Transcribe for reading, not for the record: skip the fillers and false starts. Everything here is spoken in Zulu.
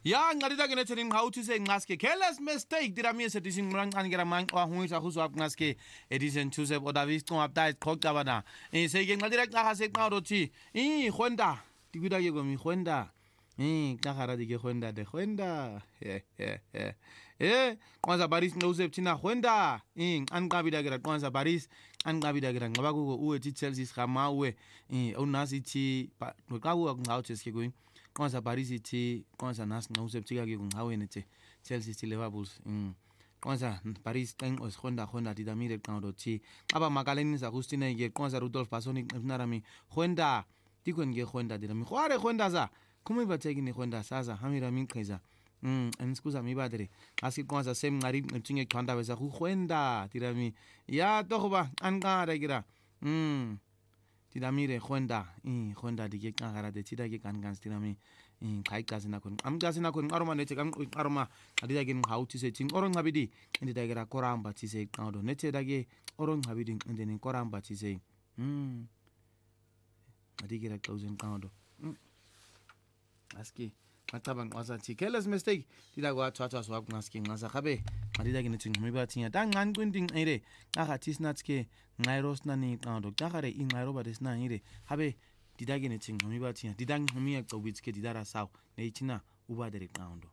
Ya ngadita ke nethening how to say ngaske careless mistake dira mi sethi ngranqani ke ramang wa huisa khuzwa ngaske edition Tuesday odavis qo update khoqa bana seke ngadira xa se qaro thi Honda dikuda ke gomi Honda xa gara dike Honda de Honda qonza baris ngose thina Honda anqabida ke qonza baris anqabida ke ngaba ku uthi Chelsea khama we unasi thi xa ku ngawuthi sike going Kwanza Paris ithi kwanza nasi ngawusebthika ke kungaweni the Chelsea ithi Liverpool kwanza Paris qeng Honda didamire qando thi aba makaleni za kustina ke kwanza Rudolf Basoni narami Honda tikwen ke Honda didami khware Honda za khumi batheki ni Honda saza hamira minqhiza ansikuza mibadre asi kwanza semngari ncinge qhanda besa khu Honda didami ya togoba anqara kira Tidamire Honda dike qagara de tida ke kan stinami qayiqazi nakho amqazi nakho nqaroma nethe kamqaroma adida ke ngawuthi sethi oro ngabidi indida ke rakoramba thise qado nethe da ke oro ngabidi indeni koramba thise adike ra closing qado aski Macabanga wasathi careless mistake dida kwathwathwa swap ngaski ngasa khabe adida ke nethi ngimibathinya danqani qinting ere qahathi sinathke ngairosna ni qando qagare inqairo badesna ngire habe dida ke nethi ngimibathinya dida ngimiya cobitske didara saw neyithina ubadere qando